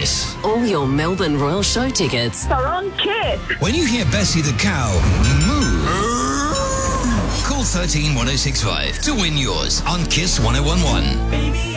Kiss. All your Melbourne Royal Show tickets are on Kiss. When you hear Bessie the cow moo, call 13 1065 to win yours on Kiss 1011.